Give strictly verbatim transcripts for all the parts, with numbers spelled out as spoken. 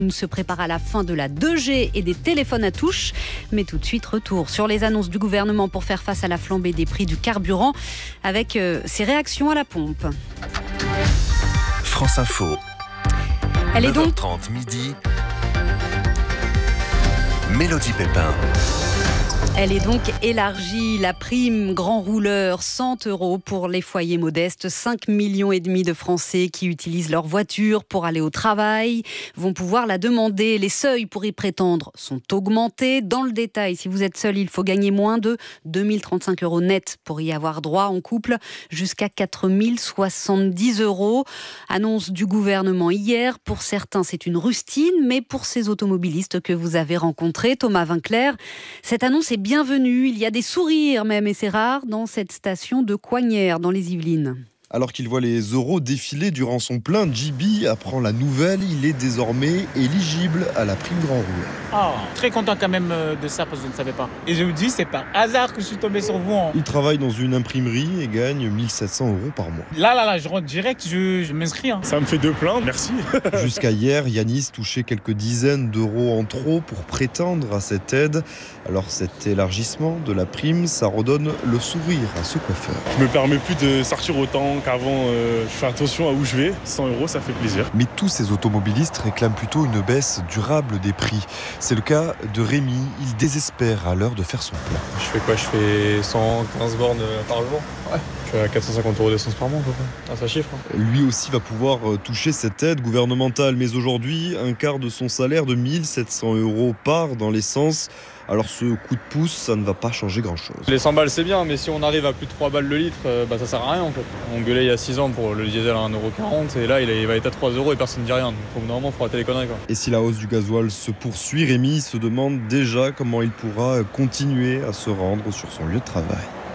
se prépare à la fin de la deux G et des téléphones à touche. Mais tout de suite, retour sur les annonces du gouvernement pour faire face à la flambée des prix du carburant avec euh, ses réactions à la pompe. France Info. Elle est donc neuf heures trente midi. Mélodie Pépin. Elle est donc élargie, la prime grand rouleur, cent euros pour les foyers modestes. cinq millions et demi de Français qui utilisent leur voiture pour aller au travail vont pouvoir la demander. Les seuils pour y prétendre sont augmentés. Dans le détail, si vous êtes seul, il faut gagner moins de deux mille trente-cinq euros net pour y avoir droit. En couple, jusqu'à quatre mille soixante-dix euros. Annonce du gouvernement hier. Pour certains, c'est une rustine, mais pour ces automobilistes que vous avez rencontrés, Thomas Vinclair, cette annonce est bienvenue. Il y a des sourires même, et c'est rare, dans cette station de Coignères, dans les Yvelines. Alors qu'il voit les euros défiler durant son plein, J B apprend la nouvelle. Il est désormais éligible à la prime grand rouleur. Ah, très content quand même de ça parce que je ne savais pas. Et je vous dis, c'est par hasard que je suis tombé sur vous. Hein. Il travaille dans une imprimerie et gagne mille sept cents euros par mois. Là, là, là, je rentre direct, je, je m'inscris. Hein. Ça me fait deux pleins, merci. Jusqu'à hier, Yanis touchait quelques dizaines d'euros en trop pour prétendre à cette aide. Alors cet élargissement de la prime, ça redonne le sourire à ce coiffeur. Je me permets plus de sortir autant qu'avant. Euh, je fais attention à où je vais. cent euros, ça fait plaisir. Mais tous ces automobilistes réclament plutôt une baisse durable des prix. C'est le cas de Rémi. Il désespère à l'heure de faire son plein. Je fais quoi ? Je fais cent quinze bornes par jour. Ouais. Je suis à quatre cent cinquante euros d'essence par mois, à peu près. Ah, ça chiffre. Hein. Lui aussi va pouvoir toucher cette aide gouvernementale. Mais aujourd'hui, un quart de son salaire de mille sept cents euros part dans l'essence. Alors ce coup de pouce, ça ne va pas changer grand-chose. Les cent balles, c'est bien, mais si on arrive à plus de trois balles le litre, bah, ça sert à rien en fait. On gueulait il y a six ans pour le diesel à un euro quarante et là il va être à trois euros et personne ne dit rien. Donc normalement, il faut arrêter les conneries. Quoi. Et si la hausse du gasoil se poursuit, Rémi se demande déjà comment il pourra continuer à se rendre sur son lieu de travail.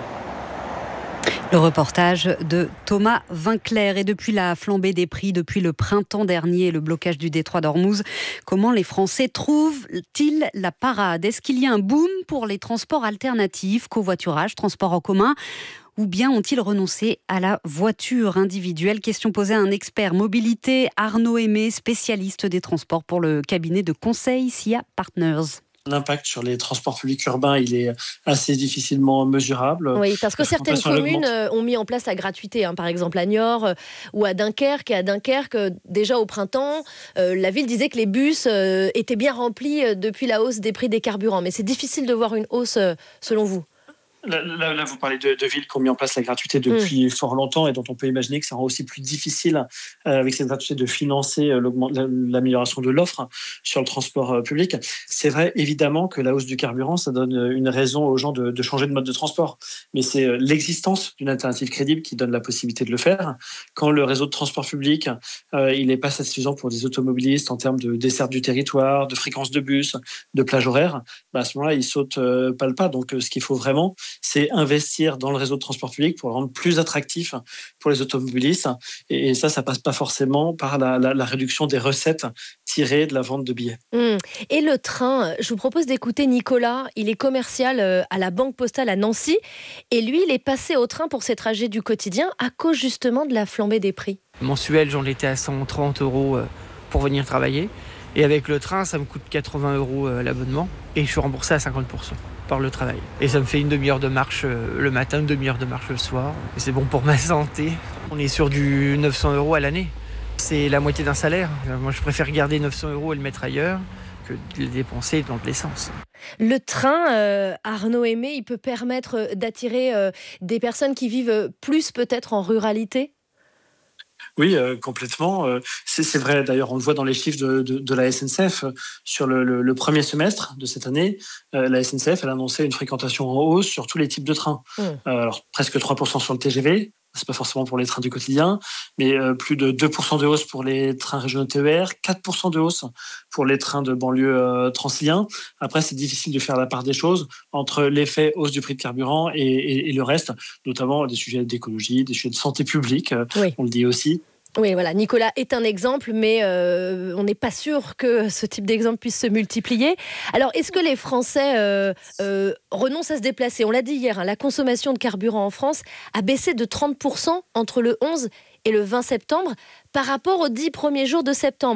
Le reportage de Thomas Vinclair. Et depuis la flambée des prix, depuis le printemps dernier, le blocage du détroit d'Ormuz, comment les Français trouvent-ils la parade ? Est-ce qu'il y a un boom pour les transports alternatifs, covoiturage, transport en commun ? Ou bien ont-ils renoncé à la voiture individuelle ? Question posée à un expert mobilité, Arnaud Aimé, spécialiste des transports pour le cabinet de conseil S I A Partners. L'impact sur les transports publics urbains, il est assez difficilement mesurable. Oui, parce que certaines communes ont mis en place la gratuité. Hein, par exemple, à Niort euh, ou à Dunkerque. Et à Dunkerque, euh, déjà au printemps, euh, la ville disait que les bus euh, étaient bien remplis euh, depuis la hausse des prix des carburants. Mais c'est difficile de voir une hausse, euh, selon vous. Là, là, là, vous parlez de, de villes qui ont mis en place la gratuité depuis mmh. fort longtemps et dont on peut imaginer que ça rend aussi plus difficile euh, avec cette gratuité de financer euh, l'amélioration de l'offre sur le transport euh, public. C'est vrai, évidemment, que la hausse du carburant, ça donne une raison aux gens de, de changer de mode de transport. Mais c'est euh, l'existence d'une alternative crédible qui donne la possibilité de le faire. Quand le réseau de transport public, euh, il n'est pas satisfaisant pour des automobilistes en termes de desserte du territoire, de fréquence de bus, de plage horaire, bah à ce moment-là, ils sautent euh, pas le pas. Donc, euh, ce qu'il faut vraiment, c'est investir dans le réseau de transport public pour le rendre plus attractif pour les automobilistes. Et ça, ça passe pas forcément par la, la, la réduction des recettes tirées de la vente de billets. Mmh. Et le train, je vous propose d'écouter Nicolas. Il est commercial à la Banque Postale à Nancy. Et lui, il est passé au train pour ses trajets du quotidien à cause justement de la flambée des prix. Mensuel, j'en étais à cent trente euros pour venir travailler. Et avec le train, ça me coûte quatre-vingts euros l'abonnement. Et je suis remboursé à cinquante pour cent. Par le travail. Et ça me fait une demi-heure de marche le matin, une demi-heure de marche le soir. Et c'est bon pour ma santé. On est sur du neuf cents euros à l'année. C'est la moitié d'un salaire. Moi, je préfère garder neuf cents euros et le mettre ailleurs que de les dépenser dans de l'essence. Le train, euh, Arnaud Aimé, il peut permettre d'attirer euh, des personnes qui vivent plus peut-être en ruralité ? Oui, euh, complètement. Euh, c'est, c'est vrai, d'ailleurs, on le voit dans les chiffres de, de, de la S N C F. Sur le, le, le premier semestre de cette année, euh, la S N C F elle a annoncé une fréquentation en hausse sur tous les types de trains. Mmh. Euh, alors, presque trois pour cent sur le T G V, c'est pas forcément pour les trains du quotidien, mais euh, plus de deux pour cent de hausse pour les trains régionaux T E R, quatre pour cent de hausse pour les trains de banlieue euh, transiliens. Après, c'est difficile de faire la part des choses entre l'effet hausse du prix de carburant et, et, et le reste, notamment des sujets d'écologie, des sujets de santé publique, euh, oui. On le dit aussi. Oui, voilà, Nicolas est un exemple, mais euh, on n'est pas sûr que ce type d'exemple puisse se multiplier. Alors, est-ce que les Français euh, euh, renoncent à se déplacer ? On l'a dit hier, hein, la consommation de carburant en France a baissé de trente pour cent entre le onze et le vingt septembre par rapport aux dix premiers jours de septembre.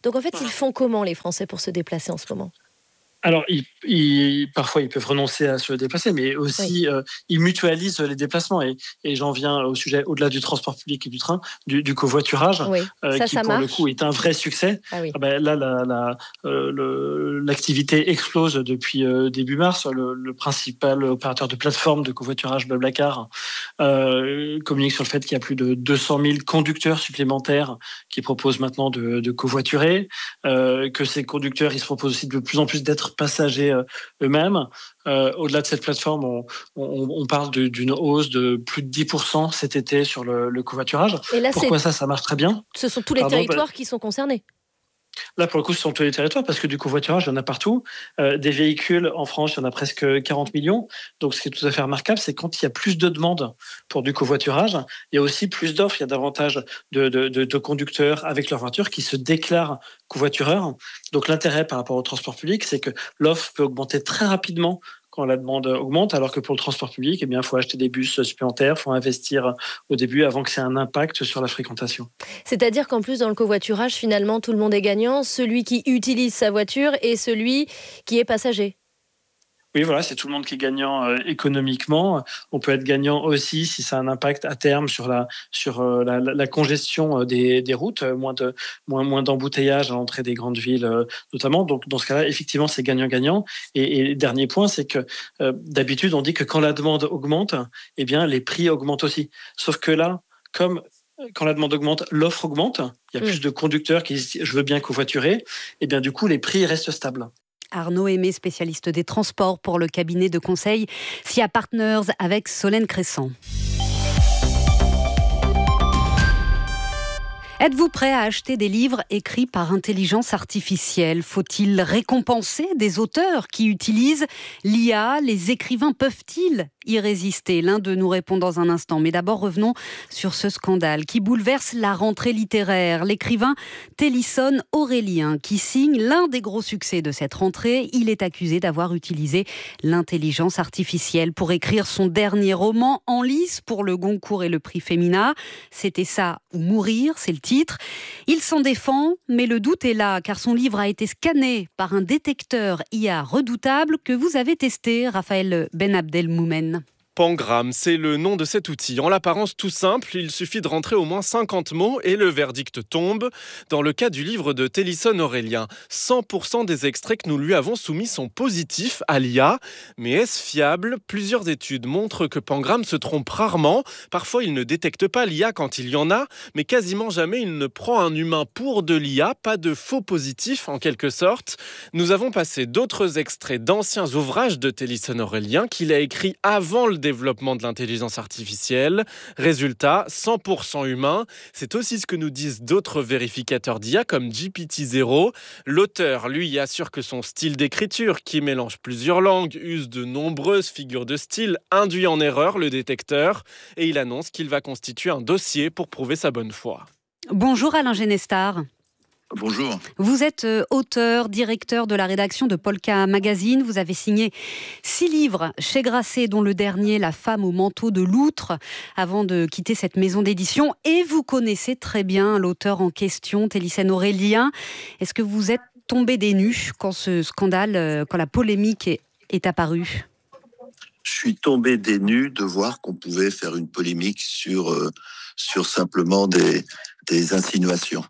Donc en fait, ils font comment les Français pour se déplacer en ce moment ? Alors, ils, ils, parfois, ils peuvent renoncer à se déplacer, mais aussi, oui. euh, ils mutualisent les déplacements. Et, et j'en viens au sujet, au-delà du transport public et du train, du, du covoiturage, oui. euh, ça, qui, ça pour marche. le coup, est un vrai succès. Ah oui. Ah ben, là, la, la, euh, le, l'activité explose depuis euh, début mars. Le, le principal opérateur de plateforme de covoiturage, Blablacar, euh, communique sur le fait qu'il y a plus de deux cent mille conducteurs supplémentaires qui proposent maintenant de, de covoiturer, euh, que ces conducteurs, ils se proposent aussi de plus en plus d'être passagers eux-mêmes. Euh, au-delà de cette plateforme, on, on, on parle de, d'une hausse de plus de dix pour cent cet été sur le, le covoiturage. Et là, pourquoi c'est... ça, ça marche très bien ? Ce sont tous les Pardon, territoires bah... qui sont concernés. Là, pour le coup, ce sont tous les territoires, parce que du covoiturage, il y en a partout. Euh, des véhicules, en France, il y en a presque quarante millions. Donc, ce qui est tout à fait remarquable, c'est quand il y a plus de demandes pour du covoiturage, il y a aussi plus d'offres. Il y a davantage de, de, de, de conducteurs avec leur voiture qui se déclarent covoitureurs. Donc, l'intérêt par rapport au transport public, c'est que l'offre peut augmenter très rapidement quand la demande augmente, alors que pour le transport public, eh bien, il faut acheter des bus supplémentaires, il faut investir au début avant que ça ait un impact sur la fréquentation. C'est-à-dire qu'en plus, dans le covoiturage, finalement, tout le monde est gagnant, celui qui utilise sa voiture et celui qui est passager. Oui, voilà, c'est tout le monde qui est gagnant euh, économiquement. On peut être gagnant aussi si ça a un impact à terme sur la, sur, euh, la, la, la congestion des, des routes, moins, de, moins, moins d'embouteillages à l'entrée des grandes villes euh, notamment. Donc, dans ce cas-là, effectivement, c'est gagnant-gagnant. Et, et dernier point, c'est que euh, d'habitude, on dit que quand la demande augmente, eh bien, les prix augmentent aussi. Sauf que là, comme quand la demande augmente, l'offre augmente, il y a mmh. plus de conducteurs qui disent « je veux bien covoiturer », et bien du coup, les prix restent stables. Arnaud Aimé, spécialiste des transports pour le cabinet de conseil S I A Partners avec Solène Crescent. Êtes-vous prêt à acheter des livres écrits par intelligence artificielle ? Faut-il récompenser des auteurs qui utilisent l'I A ? Les écrivains peuvent-ils y résister ? L'un d'eux nous répond dans un instant. Mais d'abord, revenons sur ce scandale qui bouleverse la rentrée littéraire. L'écrivain Télisson Aurélien, qui signe l'un des gros succès de cette rentrée, il est accusé d'avoir utilisé l'intelligence artificielle pour écrire son dernier roman en lice pour le Goncourt et le prix Femina. C'était ça ou mourir, c'est le titre. Il s'en défend, mais le doute est là, car son livre a été scanné par un détecteur I A redoutable que vous avez testé, Raphaël Benabdelmoumen. Pangram, c'est le nom de cet outil. En l'apparence tout simple, il suffit de rentrer au moins cinquante mots et le verdict tombe. Dans le cas du livre de Télisson Aurélien, cent pour cent des extraits que nous lui avons soumis sont positifs à l'I A. Mais est-ce fiable ? Plusieurs études montrent que Pangram se trompe rarement. Parfois, il ne détecte pas l'I A quand il y en a, mais quasiment jamais il ne prend un humain pour de l'I A, pas de faux positifs en quelque sorte. Nous avons passé d'autres extraits d'anciens ouvrages de Télisson Aurélien qu'il a écrits avant le développement de l'intelligence artificielle. Résultat, cent pour cent humain. C'est aussi ce que nous disent d'autres vérificateurs d'I A comme G P T zéro. L'auteur, lui, assure que son style d'écriture, qui mélange plusieurs langues, use de nombreuses figures de style, induit en erreur le détecteur. Et il annonce qu'il va constituer un dossier pour prouver sa bonne foi. Bonjour Alain Genestar. Bonjour. Vous êtes auteur, directeur de la rédaction de Polka Magazine. Vous avez signé six livres chez Grasset, dont le dernier, La femme au manteau de loutre, avant de quitter cette maison d'édition. Et vous connaissez très bien l'auteur en question, Télisson Aurélien. Est-ce que vous êtes tombé des nues quand ce scandale, quand la polémique est, est apparue ? Je suis tombé des nues de voir qu'on pouvait faire une polémique sur, euh, sur simplement des, des insinuations.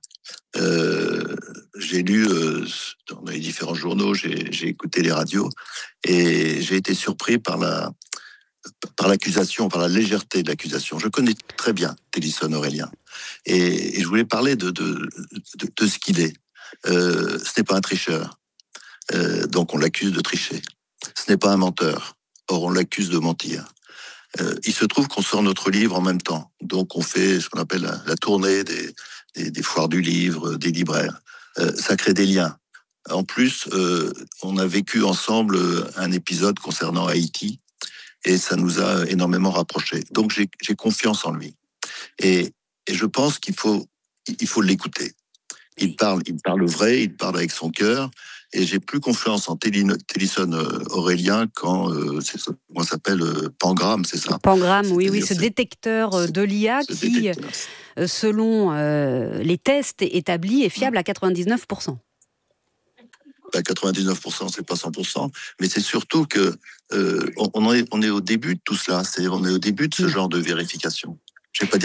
Euh, j'ai lu euh, dans les différents journaux, j'ai, j'ai écouté les radios et j'ai été surpris par la par l'accusation, par la légèreté de l'accusation. Je connais très bien Télisson Aurélien et, et je voulais parler de de, de, de ce qu'il est. Euh, ce n'est pas un tricheur, euh, donc on l'accuse de tricher. Ce n'est pas un menteur, or on l'accuse de mentir. Euh, il se trouve qu'on sort notre livre en même temps, donc on fait ce qu'on appelle la, la tournée des Des, des foires du livre, des libraires. Euh, ça crée des liens. En plus, euh, on a vécu ensemble un épisode concernant Haïti et ça nous a énormément rapprochés. Donc j'ai, j'ai confiance en lui. Et, et je pense qu'il faut, il faut l'écouter. Il parle, il parle vrai, il parle avec son cœur Et j'ai plus confiance en Tellison Aurélien quand euh, c'est ça, comment ça s'appelle euh, Pangram, c'est ça Pangram, oui, oui, C'est-à-dire, ce détecteur euh, de l'I A ce qui, détecteur. euh, selon euh, les tests établis, est fiable à quatre-vingt-dix-neuf pour cent. À quatre-vingt-dix-neuf pour cent, c'est pas cent pour cent, mais c'est surtout que euh, on, on, est, on est au début de tout cela, c'est on est au début de ce genre de vérification. Je vais pas dire